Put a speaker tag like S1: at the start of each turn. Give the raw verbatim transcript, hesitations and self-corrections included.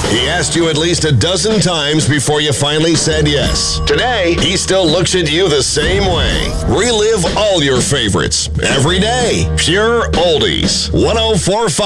S1: He asked you at least a dozen times before you finally said yes. Today, he still looks at you the same way. Relive all your favorites every day. Pure Oldies. one oh four point five